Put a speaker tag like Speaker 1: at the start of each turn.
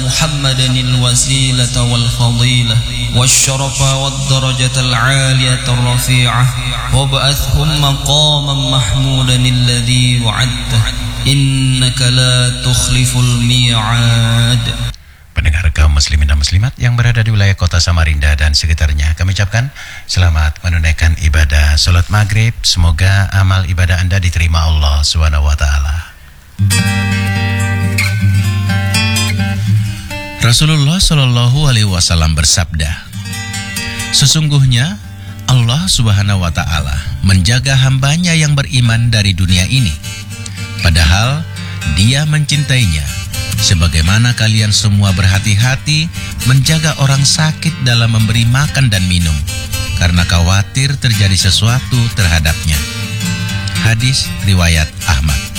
Speaker 1: محمدا الوسيلة والفضيلة والشرف والدرجة العالية الرفيعة وابعثهم مقاما محمودا الذي وعدته إنك لا تخلف الميعاد.
Speaker 2: Pendengar kaum muslimin dan muslimat yang berada di wilayah kota Samarinda dan sekitarnya, kami ucapkan selamat menunaikan ibadah salat maghrib. Semoga amal ibadah Anda diterima Allah SWT. Rasulullah Shallallahu Alaihi Wasallam bersabda, sesungguhnya Allah Subhanahu Wa Taala menjaga hambanya yang beriman dari dunia ini, padahal Dia mencintainya, sebagaimana kalian semua berhati-hati menjaga orang sakit dalam memberi makan dan minum, karena khawatir terjadi sesuatu terhadapnya. Hadis riwayat Ahmad.